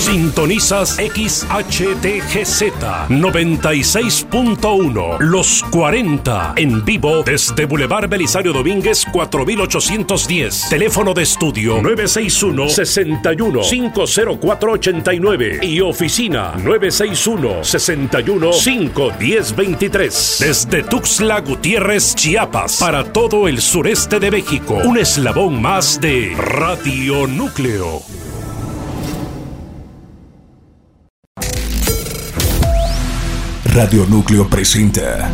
Sintonizas XHTGZ 96.1 Los 40 en vivo desde Boulevard Belisario Domínguez 4810. Teléfono de estudio 961-61-50489 y oficina 961-61-51023. Desde Tuxtla Gutiérrez, Chiapas, para todo el sureste de México. Un eslabón más de Radio Núcleo. Radio Núcleo presenta.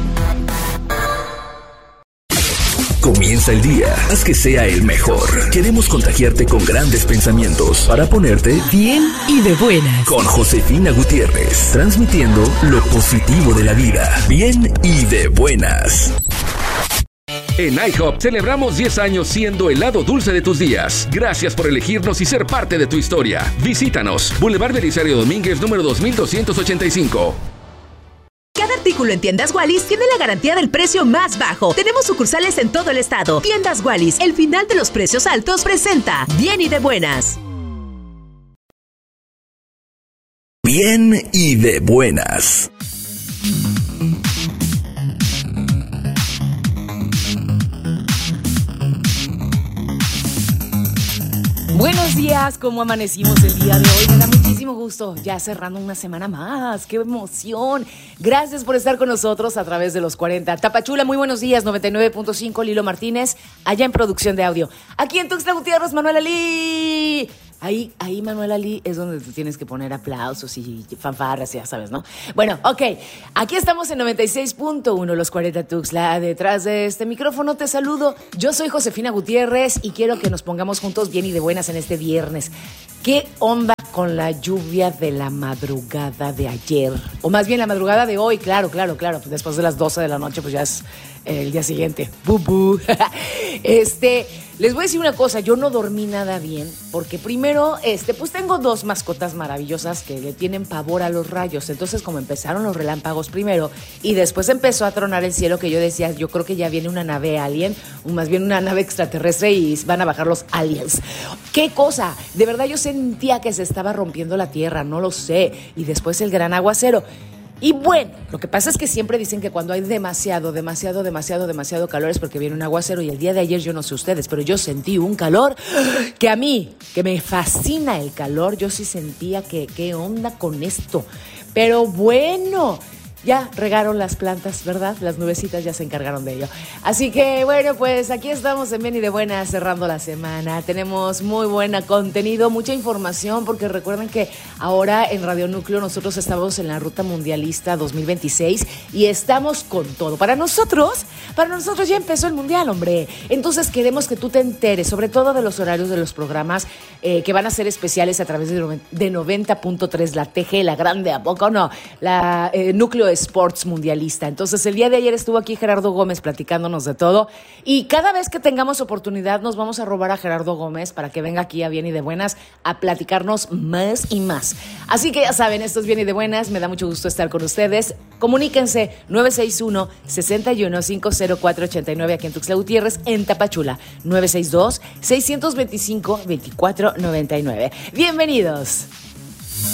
Comienza el día, haz que sea el mejor. Queremos contagiarte con grandes pensamientos para ponerte bien y de buenas. Con Josefina Gutiérrez, transmitiendo lo positivo de la vida. Bien y de buenas. En IHOP celebramos 10 años siendo el lado dulce de tus días. Gracias por elegirnos y ser parte de tu historia. Visítanos, Boulevard Belisario Domínguez, número 2285. Cada artículo en Tiendas Wallis tiene la garantía del precio más bajo. Tenemos sucursales en todo el estado. Tiendas Wallis, el final de los precios altos, presenta Bien y de buenas. Bien y de buenas. Buenos días, ¿cómo amanecimos el día de hoy? Me da muchísimo gusto, ya cerrando una semana más, ¡qué emoción! Gracias por estar con nosotros a través de los 40. Tapachula, muy buenos días, 99.5, Lilo Martínez, allá en producción de audio. Aquí en Tuxtla Gutiérrez, Manuel Ali. Ahí, Manuel Ali, es donde te tienes que poner aplausos y fanfarras, ya sabes, ¿no? Bueno, ok, aquí estamos en 96.1, los 40 Tuxtla. Detrás de este micrófono te saludo. Yo soy Josefina Gutiérrez y quiero que nos pongamos juntos bien y de buenas en este viernes. ¿Qué onda con la lluvia de la madrugada de ayer? O más bien la madrugada de hoy, claro. Pues después de las 12 de la noche, pues ya es el día siguiente. ¡Bú! Les voy a decir una cosa, yo no dormí nada bien, porque primero, pues tengo dos mascotas maravillosas que le tienen pavor a los rayos. Entonces, como empezaron los relámpagos primero, y después empezó a tronar el cielo, que yo decía, yo creo que ya viene una nave alien, o más bien una nave extraterrestre, y van a bajar los aliens. ¿Qué cosa? De verdad yo sentía que se estaba rompiendo la tierra, no lo sé. Y después el gran aguacero. Y bueno, lo que pasa es que siempre dicen que cuando hay demasiado calor es porque viene un aguacero, y el día de ayer, yo no sé ustedes, pero yo sentí un calor que a mí, que me fascina el calor, yo sí sentía que qué onda con esto. Pero bueno, ya regaron las plantas, ¿verdad? Las nubecitas ya se encargaron de ello. Así que, bueno, pues aquí estamos en Bien y de Buenas, cerrando la semana. Tenemos muy buen contenido, mucha información, porque recuerden que ahora en Radio Núcleo nosotros estamos en la Ruta Mundialista 2026 y estamos con todo. Para nosotros ya empezó el Mundial, hombre. Entonces queremos que tú te enteres, sobre todo de los horarios de los programas que van a ser especiales a través de 90.3, la TG, la grande, ¿a poco no? La Núcleo Sports Mundialista. Entonces, el día de ayer estuvo aquí Gerardo Gómez platicándonos de todo, y cada vez que tengamos oportunidad nos vamos a robar a Gerardo Gómez para que venga aquí a Bien y de Buenas a platicarnos más y más. Así que ya saben, esto es Bien y de Buenas, me da mucho gusto estar con ustedes. Comuníquense 961-61-50489 aquí en Tuxtla Gutiérrez, en Tapachula 962-625-2499. Bienvenidos.